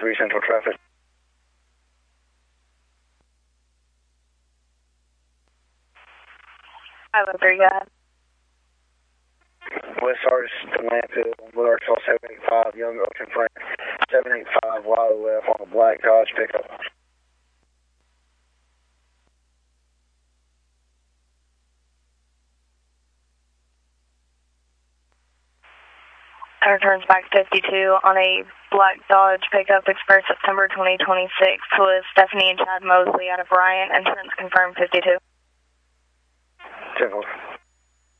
3 Central traffic. I look very good. West Artist to Landfill, with Arkansas 785, Young Ocean Front, 785, Wild left on a black Dodge pickup. I returns back 52 on a black Dodge pickup expired September 2026 with Stephanie and Chad Mosley out of Bryant. Insurance confirmed 52. 10-4.